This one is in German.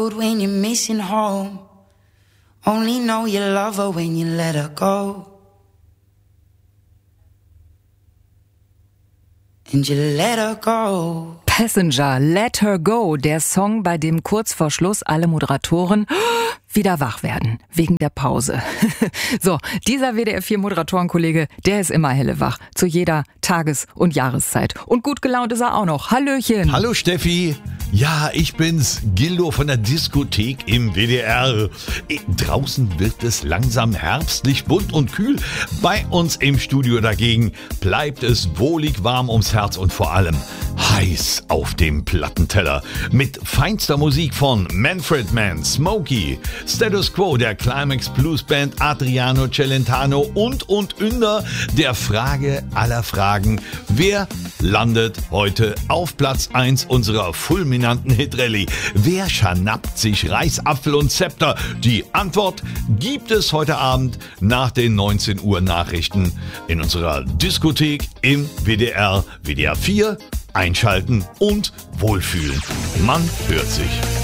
road when you're missing home. Only know you love her when you let her go. And you let her go. Passenger, Let Her Go, der Song, bei dem kurz vor Schluss alle Moderatoren wieder wach werden, wegen der Pause. So, dieser WDR4-Moderatorenkollege, der ist immer hellewach, zu jeder Tages- und Jahreszeit. Und gut gelaunt ist er auch noch. Hallöchen. Hallo Steffi. Ja, ich bin's, Gildo von der Diskothek im WDR. Draußen wird es langsam herbstlich, bunt und kühl. Bei uns im Studio dagegen bleibt es wohlig warm ums Herz und vor allem heiß auf dem Plattenteller. Mit feinster Musik von Manfred Mann, Smokey, Status Quo, der Climax Blues Band, Adriano Celentano und Ünder, der Frage aller Fragen. Wer landet heute auf Platz 1 unserer fulminanten Hitrallye? Wer schnappt sich Reisapfel und Zepter? Die Antwort gibt es heute Abend nach den 19 Uhr Nachrichten in unserer Diskothek im WDR. WDR 4, einschalten und wohlfühlen. Man hört sich.